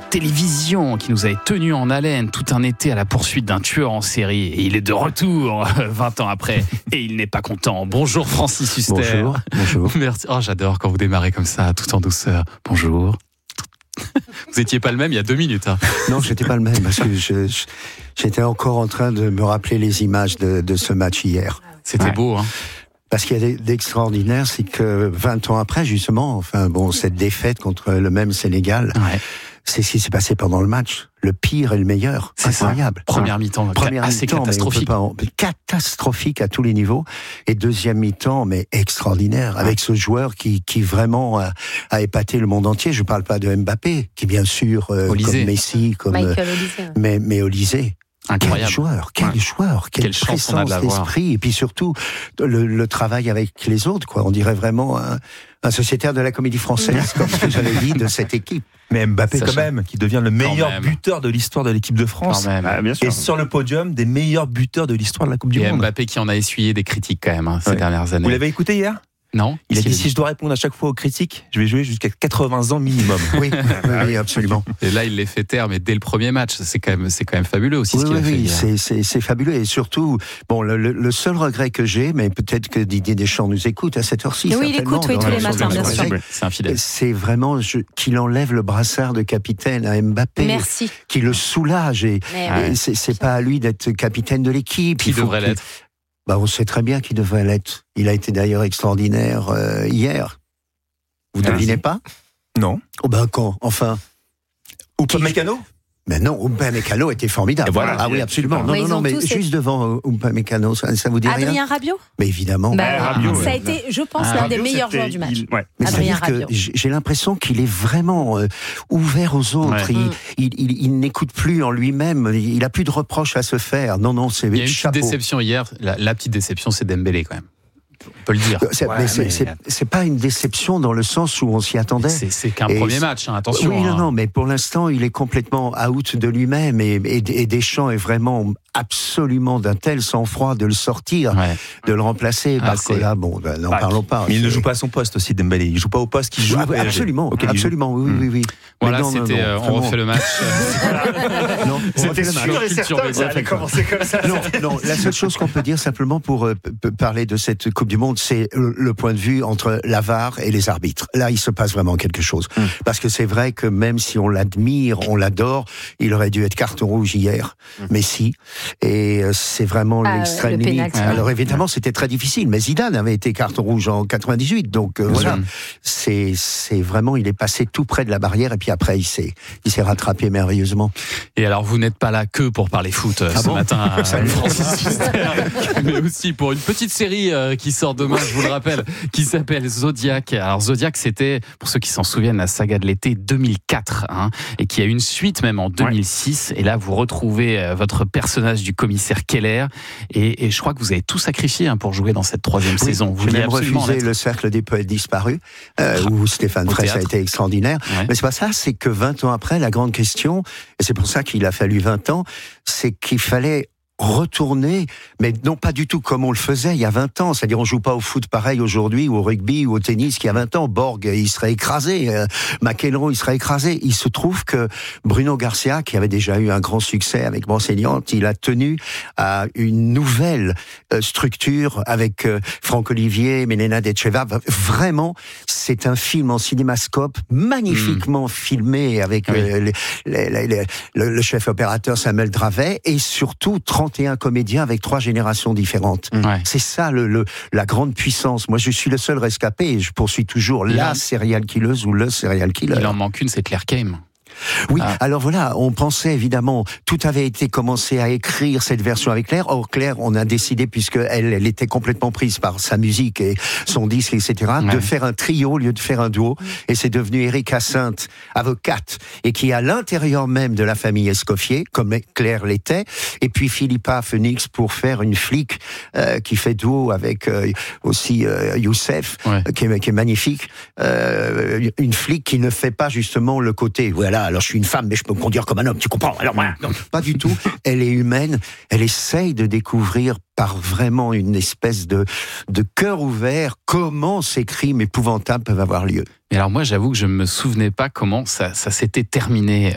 télévision qui nous avait tenus en haleine tout un été à la poursuite d'un tueur en série. Et il est de retour 20 ans après et il n'est pas content. Bonjour Francis Huster. Bonjour. Merci. Oh, j'adore quand vous démarrez comme ça, tout en douceur. Bonjour. Vous n'étiez pas le même il y a 2 minutes. Non, j'étais pas le même parce que j'étais encore en train de me rappeler les images de ce match hier. C'était beau, hein. Parce qu'il y a d'extraordinaire, c'est que 20 ans après, justement, cette défaite contre le même Sénégal, c'est ce qui s'est passé pendant le match. Le pire et le meilleur. C'est incroyable. Première mi-temps, assez catastrophique. Catastrophique à tous les niveaux. Et deuxième mi-temps, mais extraordinaire. Avec ce joueur qui vraiment a épaté le monde entier. Je parle pas de Mbappé, qui bien sûr, comme Messi, comme Michael Olise. Mais Olise. Incroyable. Quel joueur, quelle présence d'esprit, et puis surtout le travail avec les autres, quoi. On dirait vraiment un sociétaire de la comédie française, comme ce que j'avais dit de cette équipe. Mais Mbappé quand même, qui devient le meilleur buteur de l'histoire de l'équipe de France, bien sûr. Et sur le podium des meilleurs buteurs de l'histoire de la Coupe du Monde. Mbappé qui en a essuyé des critiques quand même ces dernières années. Vous l'avez écouté hier ? Non. Il a dit si je dois répondre à chaque fois aux critiques, je vais jouer jusqu'à 80 ans minimum. Oui, absolument. Et là, il les fait taire, mais dès le premier match, c'est quand même fabuleux aussi ce qu'il a fait. Oui, c'est fabuleux. Et surtout, le seul regret que j'ai, mais peut-être que Didier Deschamps nous écoute à cette heure-ci. Oui, il écoute tous les matins, bien sûr. C'est infidèle. C'est vraiment qu'il enlève le brassard de capitaine à Mbappé. Merci. Qui le soulage. Et c'est pas à lui d'être capitaine de l'équipe. Qui devrait l'être. On sait très bien qu'il devrait l'être. Il a été d'ailleurs extraordinaire hier. Vous ne devinez pas ? Non. Quand ? Enfin. Upamecano ? Mais non, Upamecano était formidable. Voilà, oui, absolument. Non, mais juste devant Upamecano, ça vous dit rien ? Adrien Rabiot ? Mais évidemment. Rabiot, ça a été, je pense, l'un des meilleurs joueurs du match. Mais Adrien Rabiot. J'ai l'impression qu'il est vraiment ouvert aux autres. Il n'écoute plus en lui-même. Il a plus de reproches à se faire. Non, c'est. Il y a une petite déception hier. La petite déception, c'est Dembélé quand même. On peut le dire. C'est pas une déception dans le sens où on s'y attendait. C'est qu'un premier match, attention. Oui, non, mais pour l'instant, il est complètement out de lui-même et Deschamps est vraiment absolument d'un tel sang-froid de le sortir, de le remplacer. Barcola, n'en parlons pas. Mais il ne joue pas à son poste aussi, Dembélé. Il joue pas au poste qu'il joue. Absolument, oui. Voilà, c'était. On refait le match. Non, c'était sûr et certain que ça allait commencer comme ça. Non, la seule chose qu'on peut dire simplement pour parler de cette Coupe du Monde, c'est le point de vue entre la VAR et les arbitres. Là, il se passe vraiment quelque chose. Parce que c'est vrai que même si on l'admire, on l'adore, il aurait dû être carton rouge hier. Messi. Et c'est vraiment l'extrême limite. Alors évidemment, c'était très difficile, mais Zidane avait été carton rouge en 98. Donc voilà, c'est vraiment, il est passé tout près de la barrière et puis après, il s'est rattrapé merveilleusement. Et alors, vous n'êtes pas là que pour parler foot ce matin, Francis Huster, mais aussi pour une petite série qui sort demain, je vous le rappelle, qui s'appelle Zodiac. Alors Zodiac, c'était, pour ceux qui s'en souviennent, la saga de l'été 2004, et qui a une suite même en 2006. Et là, vous retrouvez votre personnage du commissaire Keller, et je crois que vous avez tout sacrifié pour jouer dans cette 3e saison. Vous vouliez absolument refusé le cercle des poètes disparus, où Stéphane Fraisse a été extraordinaire. Mais c'est pas ça, c'est que 20 ans après, la grande question, et c'est pour ça qu'il a fallu 20 ans, c'est qu'il fallait retourner, mais non pas du tout comme on le faisait il y a 20 ans. C'est-à-dire, on joue pas au foot pareil aujourd'hui, ou au rugby, ou au tennis qu'il y a 20 ans. Borg, il serait écrasé. McEnroe, il serait écrasé. Il se trouve que Bruno Garcia, qui avait déjà eu un grand succès avec Brocéliande, il a tenu à une nouvelle structure avec Franck Olivier, Milena Detcheva. Vraiment, c'est un film en cinémascope, magnifiquement filmé avec le chef opérateur Samuel Dravet, et surtout 31 comédiens avec 3 générations différentes. C'est ça la grande puissance. Moi, je suis le seul rescapé et je poursuis toujours la serial killeuse ou le serial killer. Il en manque une, c'est Claire Kame. Oui, alors voilà, on pensait évidemment, tout avait été commencé à écrire cette version avec Claire. Or Claire, on a décidé, puisque elle était complètement prise par sa musique et son disque, etc., de faire un trio au lieu de faire un duo. Et c'est devenu Erika Sainte, avocate, et qui est à l'intérieur même de la famille Escoffier, comme Claire l'était. Et puis Philippa Phoenix pour faire une flic qui fait duo avec aussi Youssef, qui est magnifique. Une flic qui ne fait pas justement le côté, voilà, alors je suis une femme, mais je peux me conduire comme un homme, tu comprends ? Alors voilà, non, pas du tout. Elle est humaine, elle essaye de découvrir par vraiment une espèce de cœur ouvert comment ces crimes épouvantables peuvent avoir lieu. Mais alors moi, j'avoue que je ne me souvenais pas comment ça s'était terminé.